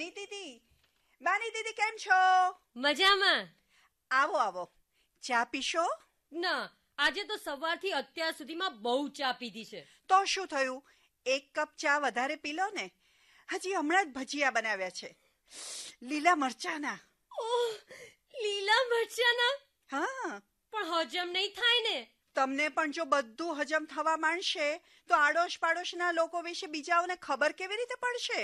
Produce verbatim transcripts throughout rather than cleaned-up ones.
બાની દીદી, બાની દીદી કેમ છો? મજામાં. આવો આવો, ચા પીશો? ના, આજે તો સવારથી અત્યાર સુધીમાં બહુ ચા પીધી છે. તો શું થયું, એક કપ ચા વધારે પી લો ને. હજી હમણાં જ ભજીયા બનાવ્યા છે, લીલા મરચાના. ઓહ, લીલા મરચાના? હા. પણ હજમ નહીં થાય ને? તમને પણ જો બધું હજમ થવા માંડશે તો આડોશ પાડોશના લોકો વિશે બીજાઓને ખબર કેવી રીતે પડશે?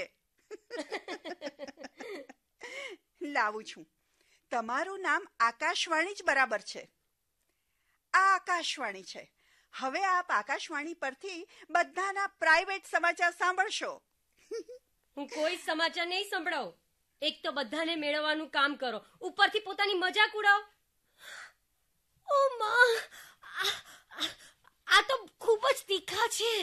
લાવું છું. તમારું નામ આકાશવાણી જ બરાબર છે. આ આકાશવાણી છે. હવે આપ આકાશવાણી પરથી બધાના પ્રાઇવેટ સમાચાર સાંભળશો. હું કોઈ સમાચાર નહીં સંભળાવું. એક તો બધાને મેળવવાનું કામ કરો, ઉપરથી પોતાની મજાક ઉડાવ. ઓ માં, આ તો ખૂબ જ તીખા છે.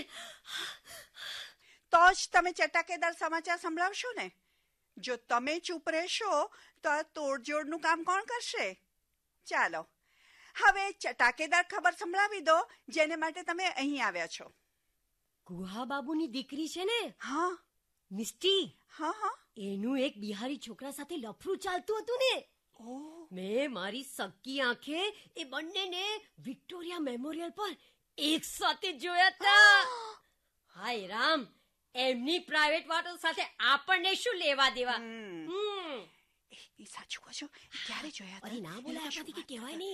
તો જ તમે ચટાકેદાર સમાચાર સંભળાવશો ને. જો તમે ચૂપ રહેશો તો આ તોડજોડનું કામ કોણ કરશે? ચાલો હવે ચટાકેદાર ખબર સંભળાવી દો, જેને માટે તમે અહીં આવ્યા છો. ગુહા બાબુની દીકરી છે ને, હા મિસ્ટી, હા હા એનું એક બિહારી છોકરા સાથે લફરું ચાલતું હતું ને. મેં મારી સક્કી આંખે એ બંનેને વિક્ટોરિયા મેમોરિયલ પર એક સાથે જોયા હતા. હાય રામ, એમની પ્રાઇવેટ વાતો સાથે આપણને શું લેવા દેવા? હમ. એ સાચું કહો છો, ક્યારે જોયા હતા? અરે ના બોલાય, આપણાથી કહેવાય નહીં.